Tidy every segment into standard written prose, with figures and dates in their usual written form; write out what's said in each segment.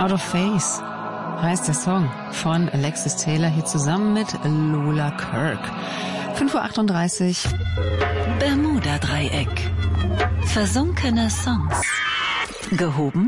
Out of Phase heißt der Song von Alexis Taylor hier zusammen mit Lola Kirk. 5:38 Uhr. Bermuda-Dreieck. Versunkene Songs. Gehoben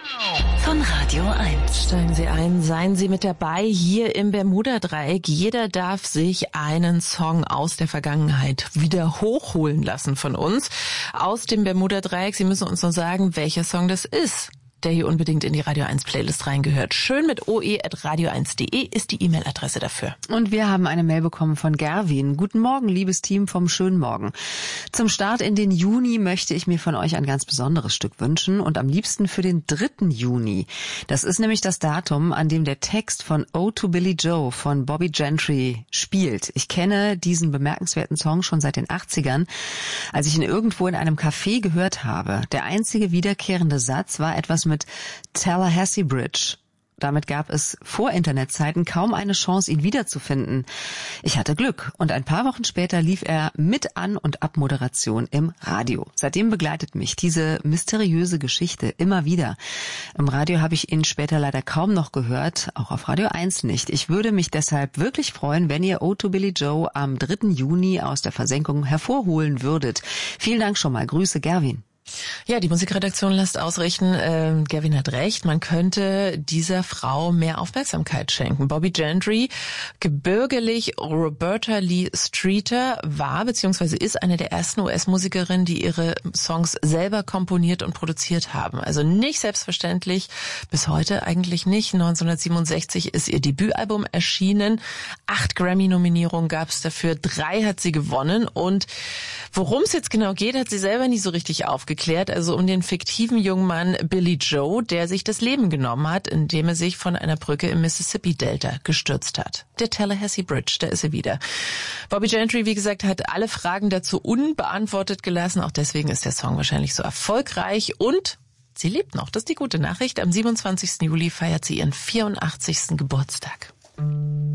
von Radio 1. Steigen Sie ein, seien Sie mit dabei hier im Bermuda-Dreieck. Jeder darf sich einen Song aus der Vergangenheit wieder hochholen lassen von uns. Aus dem Bermuda-Dreieck. Sie müssen uns nur sagen, welcher Song das ist, der hier unbedingt in die Radio 1 Playlist reingehört. Schön mit oe@radio1.de ist die E-Mail-Adresse dafür. Und wir haben eine Mail bekommen von Gerwin. Guten Morgen, liebes Team vom Schönen Morgen. Zum Start in den Juni möchte ich mir von euch ein ganz besonderes Stück wünschen und am liebsten für den 3. Juni. Das ist nämlich das Datum, an dem der Text von Ode to Billie Joe von Bobby Gentry spielt. Ich kenne diesen bemerkenswerten Song schon seit den 80ern, als ich ihn irgendwo in einem Café gehört habe. Der einzige wiederkehrende Satz war etwas mit Tallahassee Bridge. Damit gab es vor Internetzeiten kaum eine Chance, ihn wiederzufinden. Ich hatte Glück und ein paar Wochen später lief er mit An- und Abmoderation im Radio. Seitdem begleitet mich diese mysteriöse Geschichte immer wieder. Im Radio habe ich ihn später leider kaum noch gehört, auch auf Radio 1 nicht. Ich würde mich deshalb wirklich freuen, wenn ihr Ode to Billie Joe am 3. Juni aus der Versenkung hervorholen würdet. Vielen Dank schon mal. Grüße, Gerwin. Ja, die Musikredaktion lässt ausrichten, Gerwin hat recht, man könnte dieser Frau mehr Aufmerksamkeit schenken. Bobby Gentry, gebürgerlich Roberta Lee Streeter, war bzw. ist eine der ersten US-Musikerinnen, die ihre Songs selber komponiert und produziert haben. Also nicht selbstverständlich, bis heute eigentlich nicht. 1967 ist ihr Debütalbum erschienen, 8 Grammy-Nominierungen gab es dafür, 3 hat sie gewonnen und worum es jetzt genau geht, hat sie selber nicht so richtig aufgeklärt. Also um den fiktiven jungen Mann Billie Joe, der sich das Leben genommen hat, indem er sich von einer Brücke im Mississippi-Delta gestürzt hat. Der Tallahassee Bridge, da ist er wieder. Bobby Gentry, wie gesagt, hat alle Fragen dazu unbeantwortet gelassen. Auch deswegen ist der Song wahrscheinlich so erfolgreich und sie lebt noch. Das ist die gute Nachricht. Am 27. Juli feiert sie ihren 84. Geburtstag.